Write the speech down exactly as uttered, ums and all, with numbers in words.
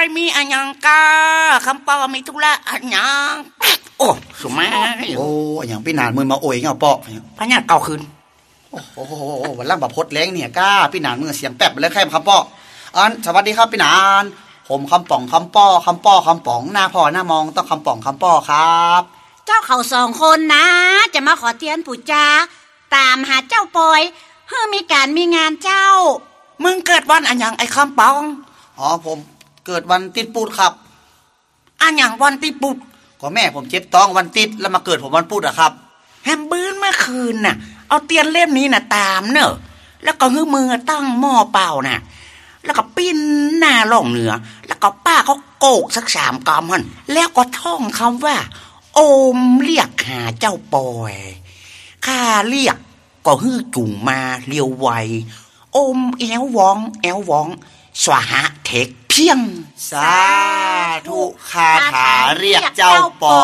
มีอันยังกาคำปอมีธุระอันยังโอ้สมัยโอ้อย่างพี่นานมือมาโอยเงาปอพญาเก่าคืนโอ้โหวันล่างแบบพดแรงเนี่ยก้าพี่นานมือเสียงแป๊บเลยแค่คำปออันสวัสดีครับพี่นานผมคำป่องคำป้อคำป้อคำป๋องหน้าพ่อหน้ามองต้องคำป่องคำป้อครับเจ้าเขาสองคนนะจะมาขอเทียนปู่จาตามหาเจ้าปอยเพื่อมีการมีงานเจ้ามึงเกิดวันอันยังไอ้คำปองอ๋อผมเกิดวันติดปูดครับอันยังวันติดปูดก็แม่ผมเจ็บท้องวันติดแล้วมาเกิดผมวันปูดอะครับแฮมบื้นเมื่อคืนน่ะเอาเตียนเล่มนี้น่ะตามเนอะแล้วก็ฮื้อมือตั้งหม้อเปล่าน่ะแล้วก็ปิ้นหน้าล่องเหนือแล้วก็ป้าเขาโกกสักสามกำมันแล้วก็ท่องคำว่าโอมเรียกหาเจ้าปอยข้าเรียกก็ฮื้อจุ่งมาเลียวไวโอมแอววองแอววองสวหะเทคเพียงสาธุคาถาเรียกเจ้าปอ